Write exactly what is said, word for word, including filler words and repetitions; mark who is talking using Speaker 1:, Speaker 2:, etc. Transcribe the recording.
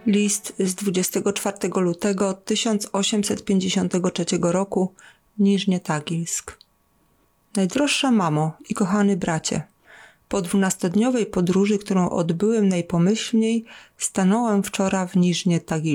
Speaker 1: List z dwudziestego czwartego lutego tysiąc osiemset pięćdziesiątego trzeciego roku, Niżnie Tagilsk. Najdroższa mamo i kochany bracie, po dwunastodniowej podróży, którą odbyłem najpomyślniej, stanąłem wczoraj w Niżnie Tagilsku.